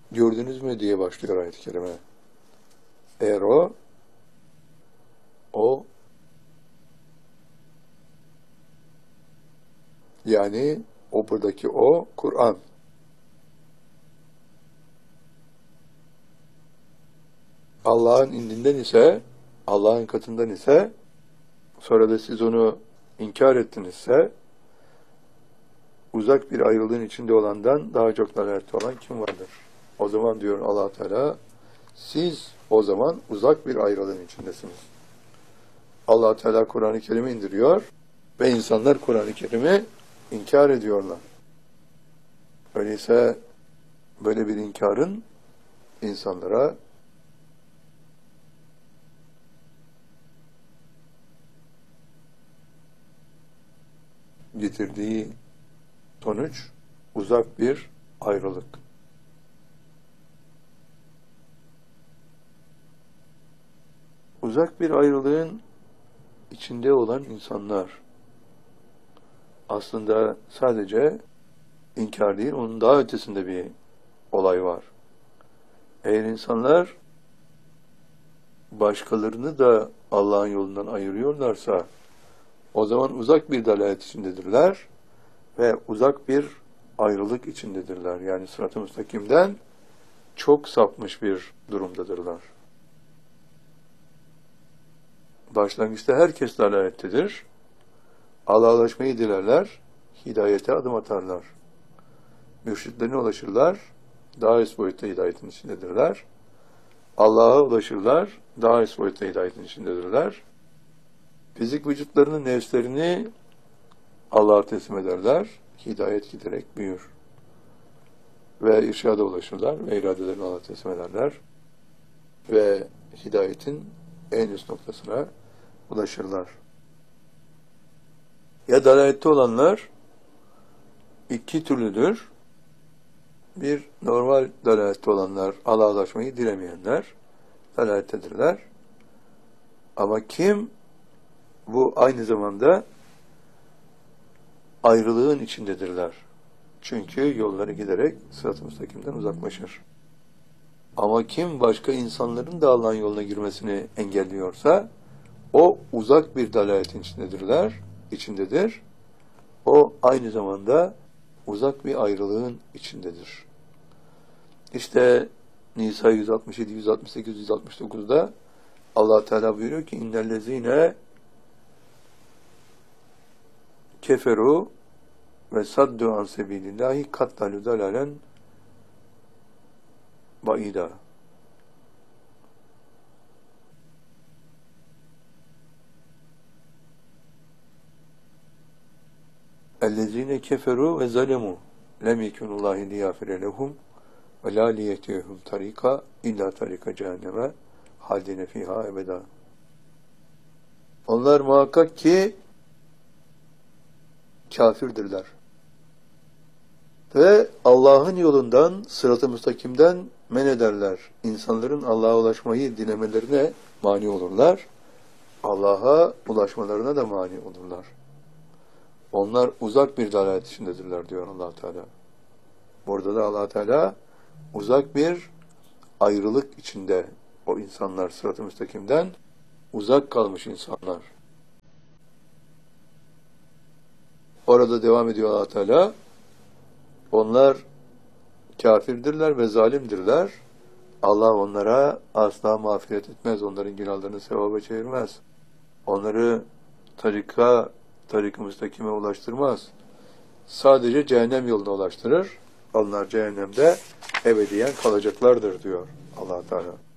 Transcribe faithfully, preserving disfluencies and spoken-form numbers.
gördünüz mü diye başlıyor ayet-i kerime. Eğer o, o, yani o buradaki o, Kur'an. Allah'ın indinden ise, Allah'ın katından ise, sonra da siz onu inkar ettinizse, uzak bir ayrılığın içinde olandan daha çok dalalette olan kim vardır? O zaman diyor Allah Teala, siz o zaman uzak bir ayrılığın içindesiniz. Allah Teala Kur'an-ı Kerim'i indiriyor ve insanlar Kur'an-ı Kerim'i inkar ediyorlar. Öyleyse böyle bir inkarın insanlara getirdiği sonuç uzak bir ayrılık. Uzak bir ayrılığın içinde olan insanlar aslında sadece inkar değil, onun daha ötesinde bir olay var. Eğer insanlar başkalarını da Allah'ın yolundan ayırıyorlarsa o zaman uzak bir dalalet içindedirler ve uzak bir ayrılık içindedirler. Yani sırat-ı müstakimden çok sapmış bir durumdadırlar. Başlangıçta herkes dalalettedir. Allah'a ulaşmayı dilerler, hidayete adım atarlar. Mürşitlerine ulaşırlar, daha üst boyutta hidayetin içindedirler. Allah'a ulaşırlar, daha üst boyutta hidayetin içindedirler. Fizik vücutlarının nefslerini Allah'a teslim ederler, hidayet giderek büyür. Ve irşada ulaşırlar ve iradelerini Allah'a teslim ederler. Ve hidayetin en üst noktasına ulaşırlar. Ya dalalette olanlar iki türlüdür. Bir, normal dalalette olanlar, Allah'a ulaşmayı dilemeyenler dalalettedirler. Ama kim bu aynı zamanda ayrılığın içindedirler. Çünkü yolları giderek sırat-ı müstakimden uzaklaşır. Ama kim başka insanların da Allah'ın yoluna girmesini engelliyorsa o uzak bir dalaletin içindedirler, içindedir. O aynı zamanda uzak bir ayrılığın içindedir. İşte Nisa yüz altmış yedi, yüz altmış sekiz, yüz altmış dokuzda Allah Teala buyuruyor ki innellezine keferu ve saddu an sebilillahi kattalu dalalen baida. Ellezine keferu ve zalemu lem yekunullahi liyafire lehum ve la liyehtihum tarika illa tarika cehenneme haldine fiha ebeda. Onlar muhakkak ki kafirdirler. Ve Allah'ın yolundan, sırat-ı müstakimden men ederler. İnsanların Allah'a ulaşmayı dilemelerine mani olurlar. Allah'a ulaşmalarına da mani olurlar. Onlar uzak bir dalalet içindedirler diyor Allah Teala. Burada da Allah Teala uzak bir ayrılık içinde o insanlar sırat-ı müstakimden uzak kalmış insanlar. Orada devam ediyor Allah Teala. Onlar kafirdirler ve zalimdirler. Allah onlara asla mağfiret etmez. Onların günahlarını sevaba çevirmez. Onları tarika, tarik-ı müstakime ulaştırmaz. Sadece cehennem yoluna ulaştırır. Onlar cehennemde ebediyen kalacaklardır diyor Allah Teala.